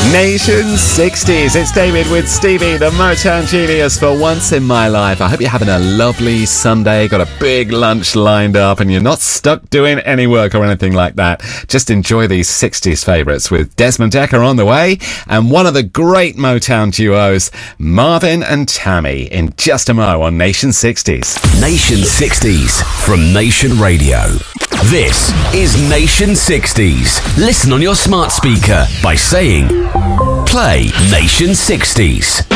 Nation 60s. It's David with Stevie, the Motown genius, for once in my life. I hope you're having a lovely Sunday, got a big lunch lined up, and you're not stuck doing any work or anything like that. Just enjoy these 60s favourites with Desmond Dekker on the way, and one of the great Motown duos, Marvin and Tammy, in just a mo on Nation 60s. Nation 60s from Nation Radio. This is Nation 60s. Listen on your smart speaker by saying, play Nation 60s.